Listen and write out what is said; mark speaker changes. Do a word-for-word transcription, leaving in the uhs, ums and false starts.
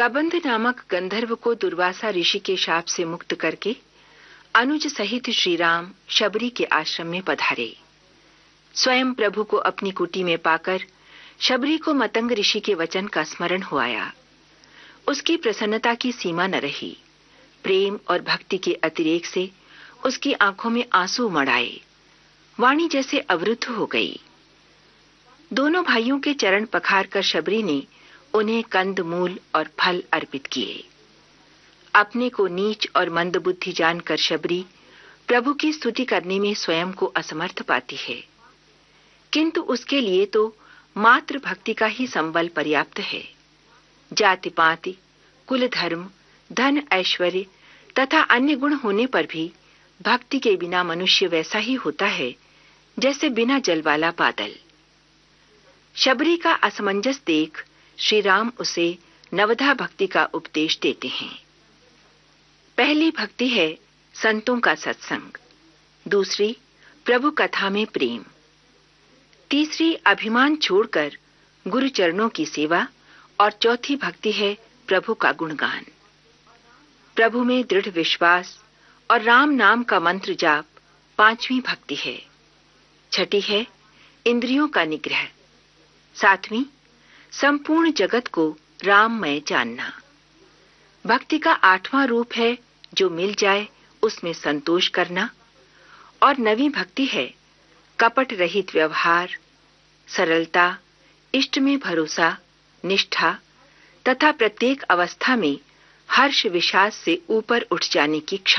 Speaker 1: कबंध नामक गंधर्व को दुर्वासा ऋषि के शाप से मुक्त करके अनुज सहित श्री राम शबरी के आश्रम में पधारे। स्वयं प्रभु को अपनी कुटी में पाकर शबरी को मतंग ऋषि के वचन का स्मरण हो आया। उसकी प्रसन्नता की सीमा न रही। प्रेम और भक्ति के अतिरेक से उसकी आंखों में आंसू उमड़ आए। वाणी जैसे अवरुद्ध हो गई। दोनों भाइयों के चरण पखार कर शबरी ने उन्हें कंद मूल और फल अर्पित किए। अपने को नीच और मंदबुद्धि जानकर शबरी प्रभु की स्तुति करने में स्वयं को असमर्थ पाती है, किंतु उसके लिए तो मात्र भक्ति का ही संबल पर्याप्त है। जाति पाति, कुल धर्म, धन ऐश्वर्य तथा अन्य गुण होने पर भी भक्ति के बिना मनुष्य वैसा ही होता है जैसे बिना जल वाला बादल। शबरी का असमंजस देख श्री राम उसे नवधा भक्ति का उपदेश देते हैं। पहली भक्ति है संतों का सत्संग, दूसरी प्रभु कथा में प्रेम, तीसरी अभिमान छोड़कर गुरु चरणों की सेवा और चौथी भक्ति है प्रभु का गुणगान। प्रभु में दृढ़ विश्वास और राम नाम का मंत्र जाप पांचवी भक्ति है। छठी है इंद्रियों का निग्रह। सातवीं संपूर्ण जगत को राममय जानना। भक्ति का आठवां रूप है जो मिल जाए उसमें संतोष करना। और नवीं भक्ति है कपट रहित व्यवहार, सरलता, इष्ट में भरोसा, निष्ठा तथा प्रत्येक अवस्था में हर्ष विषाद से ऊपर उठ जाने की क्षमता।